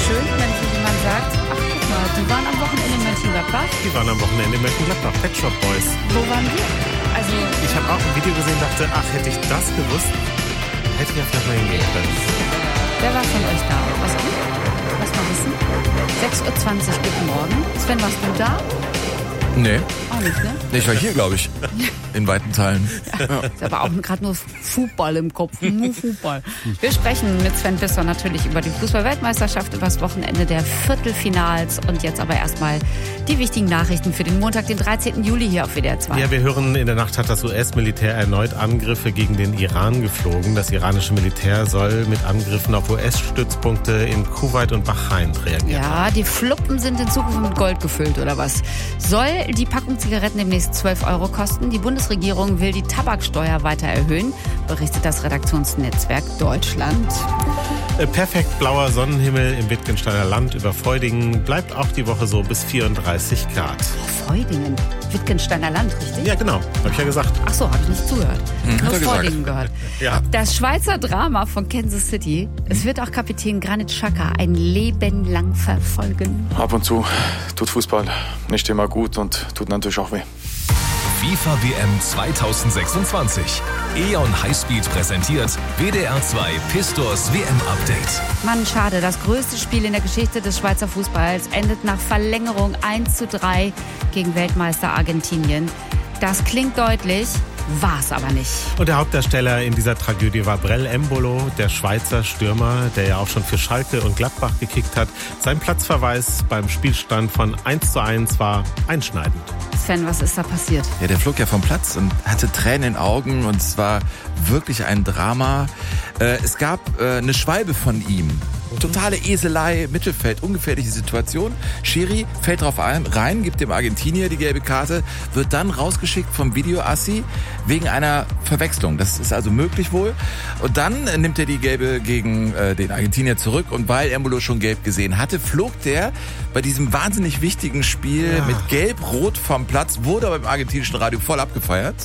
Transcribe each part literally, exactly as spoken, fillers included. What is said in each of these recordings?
schön, wenn so jemand sagt, ach guck mal, die waren am Wochenende in Mönchengladbach. Die waren am Wochenende in Mönchengladbach, Pet Shop Boys. Wo waren wir? Also ich habe auch ein Video gesehen und dachte, ach, hätte ich das gewusst, hätte ich ja vielleicht mal hingehen können. Wer war von euch da? Was du? Lass mal wissen. sechs Uhr zwanzig, guten Morgen. Sven, warst du da? Nee. Auch nicht, ne? Ich war hier, glaube ich. In weiten Teilen. Ja. Ist aber auch gerade nur Fußball im Kopf. Nur Fußball. Wir sprechen mit Sven Pistor natürlich über die Fußball-Weltmeisterschaft, über das Wochenende der Viertelfinals und jetzt aber erstmal die wichtigen Nachrichten für den Montag, den dreizehnten Juli hier auf W D R zwei. Ja, wir hören, in der Nacht hat das U S-Militär erneut Angriffe gegen den Iran geflogen. Das iranische Militär soll mit Angriffen auf U S-Stützpunkte in Kuwait und Bahrain reagieren. Ja, die Fluppen sind in Zukunft mit Gold gefüllt, oder was? Soll die Packung Zigaretten demnächst zwölf Euro kosten? Die Bundesregierung will die Tabaksteuer weiter erhöhen, berichtet das Redaktionsnetzwerk Deutschland. Perfekt blauer Sonnenhimmel im Wittgensteiner Land über Feudingen. Bleibt auch die Woche so bis vierunddreißig Grad. Feudingen? Wittgensteiner Land, richtig? Ja, genau. Hab ich ja gesagt. Ach so, habe ich nicht zugehört. Hm, Nur gesagt. Feudingen gehört. Ja. Das Schweizer Drama von Kansas City. Es wird auch Kapitän Granit Xhaka ein Leben lang verfolgen. Ab und zu tut Fußball nicht immer gut und tut natürlich auch weh. FIFA W M zweitausendsechsundzwanzig. E O N Highspeed präsentiert W D R zwei Pistors W M-Update. Mann, schade. Das größte Spiel in der Geschichte des Schweizer Fußballs endet nach Verlängerung eins zu drei gegen Weltmeister Argentinien. Das klingt deutlich, war es aber nicht. Und der Hauptdarsteller in dieser Tragödie war Brell Embolo, der Schweizer Stürmer, der ja auch schon für Schalke und Gladbach gekickt hat. Sein Platzverweis beim Spielstand von eins zu eins war einschneidend. Sven, was ist da passiert? Ja, der flog ja vom Platz und hatte Tränen in den Augen und es war wirklich ein Drama. Äh, es gab äh, eine Schwalbe von ihm. Totale Eselei, Mittelfeld, ungefährliche Situation. Schiri fällt drauf ein, rein, gibt dem Argentinier die gelbe Karte, wird dann rausgeschickt vom Videoassi wegen einer Verwechslung. Das ist also möglich wohl. Und dann nimmt er die gelbe gegen äh, den Argentinier zurück und weil Embolo schon gelb gesehen hatte, flog der bei diesem wahnsinnig wichtigen Spiel ja. mit gelb-rot vom Platz, wurde aber im argentinischen Radio voll abgefeiert.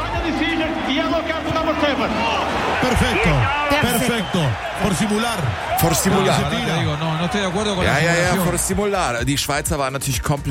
Perfecto, perfecto, por simular. Por simular. No, Ja, ja, ja, por simular. Die Schweizer waren natürlich komplett